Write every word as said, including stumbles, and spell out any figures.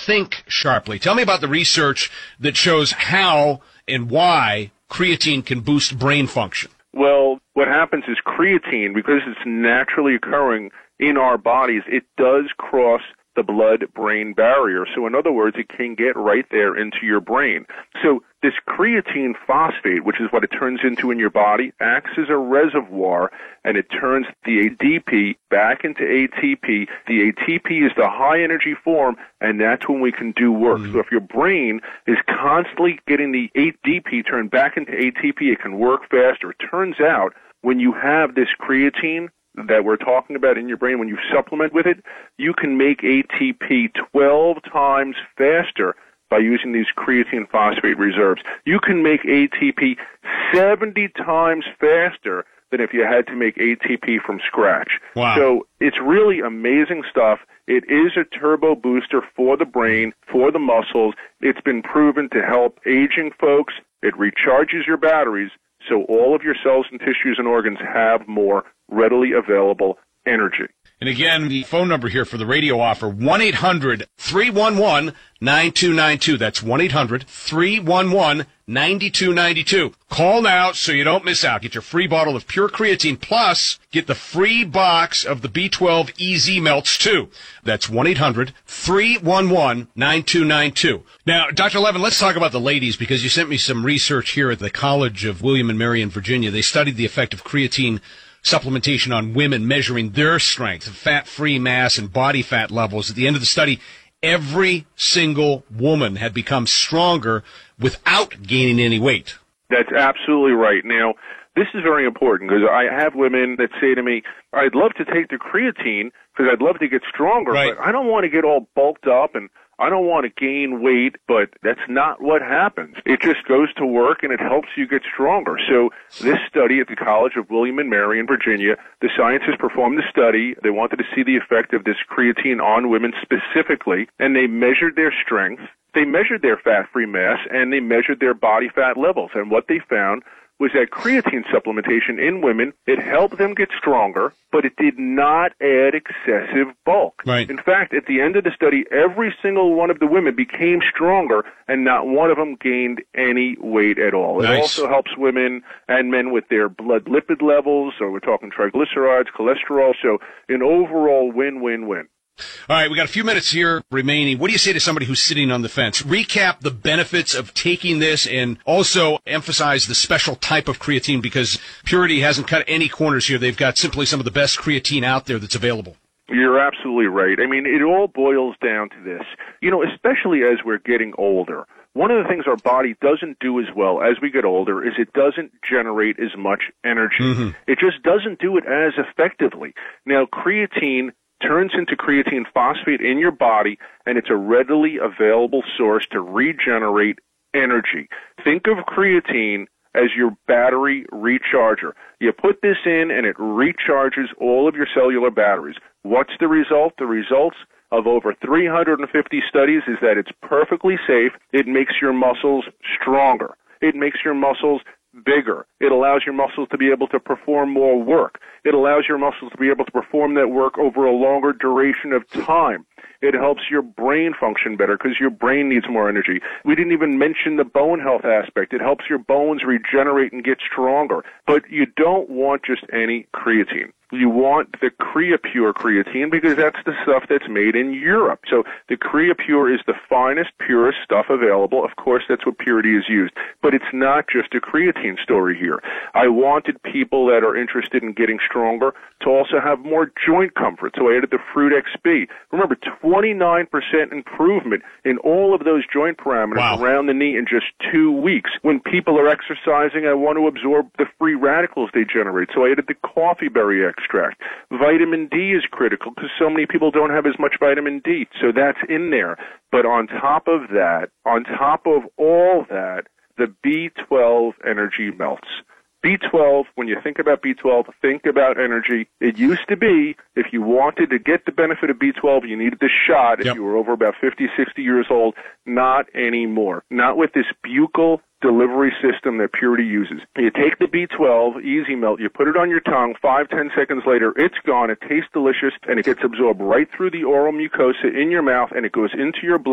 think sharply. Tell me about the research that shows how and why creatine can boost brain function. Well, what happens is creatine, because it's naturally occurring in our bodies, it does cross the blood-brain barrier. So in other words, it can get right there into your brain. So this creatine phosphate, which is what it turns into in your body, acts as a reservoir, and it turns the A D P back into A T P. The A T P is the high-energy form, and that's when we can do work. Mm-hmm. So if your brain is constantly getting the A D P turned back into A T P, it can work faster. It turns out when you have this creatine that we're talking about in your brain, when you supplement with it, you can make A T P twelve times faster by using these creatine phosphate reserves. You can make A T P seventy times faster than if you had to make A T P from scratch. Wow. So it's really amazing stuff. It is a turbo booster for the brain, for the muscles. It's been proven to help aging folks. It recharges your batteries, so all of your cells and tissues and organs have more readily available energy. And again, the phone number here for the radio offer, one eight hundred three one one nine two nine two. That's one eight hundred three one one nine two nine two. Call now so you don't miss out. Get your free bottle of pure creatine, plus get the free box of the B twelve E Z melts, too. That's one eight hundred three one one nine two nine two. Now, Doctor Levin, let's talk about the ladies, because you sent me some research here at the College of William and Mary in Virginia. They studied the effect of creatine supplementation on women, measuring their strength, fat-free mass, and body fat levels. At the end of the study, every single woman had become stronger without gaining any weight. That's absolutely right. Now, this is very important, because I have women that say to me, I'd love to take the creatine because I'd love to get stronger, right, but I don't want to get all bulked up and I don't want to gain weight, but that's not what happens. It just goes to work and it helps you get stronger. So this study at the College of William and Mary in Virginia, the scientists performed the study. They wanted to see the effect of this creatine on women specifically, and they measured their strength, they measured their fat-free mass, and they measured their body fat levels. And what they found was that creatine supplementation in women, it helped them get stronger, but it did not add excessive bulk. Right. In fact, at the end of the study, every single one of the women became stronger, and not one of them gained any weight at all. Nice. It also helps women and men with their blood lipid levels, so we're talking triglycerides, cholesterol, so an overall win-win-win. All right, we got a few minutes here remaining. What do you say to somebody who's sitting on the fence? Recap the benefits of taking this, and also emphasize the special type of creatine, because Purity hasn't cut any corners here. They've got simply some of the best creatine out there that's available. You're absolutely right. I mean, it all boils down to this. You know, especially as we're getting older, one of the things our body doesn't do as well as we get older is it doesn't generate as much energy. Mm-hmm. It just doesn't do it as effectively. Now, creatine turns into creatine phosphate in your body, and it's a readily available source to regenerate energy. Think of creatine as your battery recharger. You put this in, and it recharges all of your cellular batteries. What's the result? The results of over three hundred fifty studies is that it's perfectly safe. It makes your muscles stronger. It makes your muscles bigger. It allows your muscles to be able to perform more work. It allows your muscles to be able to perform that work over a longer duration of time. It helps your brain function better because your brain needs more energy. We didn't even mention the bone health aspect. It helps your bones regenerate and get stronger. But you don't want just any creatine. You want the CreaPure creatine because that's the stuff that's made in Europe. So the CreaPure is the finest, purest stuff available. Of course, that's what Purity is used. But it's not just a creatine story here. I wanted people that are interested in getting stronger to also have more joint comfort. So I added the Fruit X B. Remember, twenty-nine percent improvement in all of those joint parameters wow. around the knee in just two weeks. When people are exercising, I want to absorb the free radicals they generate. So I added the coffee berry extract. Vitamin D is critical because so many people don't have as much vitamin D. So that's in there. But on top of that, on top of all that, the B twelve energy melts. B twelve, when you think about B twelve, think about energy. It used to be, if you wanted to get the benefit of B twelve, you needed the shot if yep. you were over about fifty, sixty years old. Not anymore. Not with this buccal delivery system that Purity uses. You take the B twelve Easy Melt, you put it on your tongue, five, ten seconds later, it's gone. It tastes delicious, and it gets absorbed right through the oral mucosa in your mouth, and it goes into your blood.